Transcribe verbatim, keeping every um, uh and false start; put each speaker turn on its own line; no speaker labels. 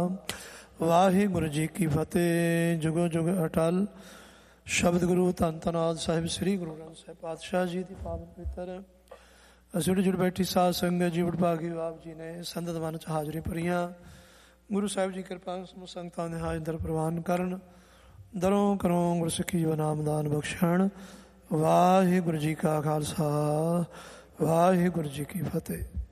ਵਾਹਿਗੁਰੂ ਜੀ ਕੀ ਫਤਿਹ। ਜੁਗੋ ਜੁਗ ਅਟਲ ਸ਼ਬਦ ਗੁਰੂ ਧੰਨ ਧੰਨ ਆਦਿ ਸਾਹਿਬ ਸ੍ਰੀ ਗੁਰੂ ਗ੍ਰੰਥ ਸਾਹਿਬ ਪਾਤਸ਼ਾਹ ਜੀ ਦੀ ਪਾਵਨ ਪਵਿੱਤਰ ਅਸੁਰ ਜੁੜ ਬੈਠੀ ਸਾਧ ਸੰਗਤ ਜੀ ਵਡਭਾਗੀ ਆਪ ਜੀ ਨੇ ਸੰਗਤ ਮਨ ਚ ਹਾਜ਼ਰੀ ਭਰੀਆਂ। ਗੁਰੂ ਸਾਹਿਬ ਜੀ ਕਿਰਪਾ ਸਮੂਹ ਸੰਗਤਾਂ ਦੇ ਹਾਜ਼ਰ ਪ੍ਰਵਾਨ ਕਰਨ, ਦਰੋਂ ਕਰੋਂ ਗੁਰਸਿੱਖੀ ਜੀਵਨ ਨਾਮਦਾਨ ਬਖਸ਼ਣ। ਵਾਹਿਗੁਰੂ ਜੀ ਕਾ ਖਾਲਸਾ, ਵਾਹਿਗੁਰੂ ਜੀ ਕੀ ਫਤਿਹ।